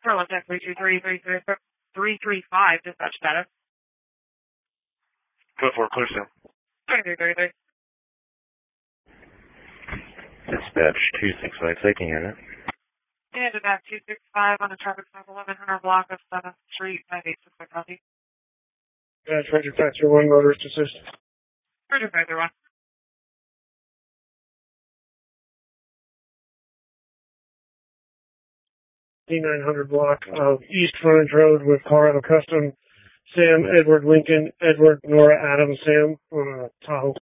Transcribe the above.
Portland, Tech 323-335, dispatch status. Code 4, clear still. 3333. Dispatch 265, taking unit. And attack 265 on the traffic stop 1100 block of 7th Street, 9865 copy. That's Roger, Factor 1, motorist assist. Roger, Factor 1. D900 block of East Frontage Road with Colorado Custom, Sam, Edward Lincoln, Edward, Nora, Adams, Sam, on a Tahoe.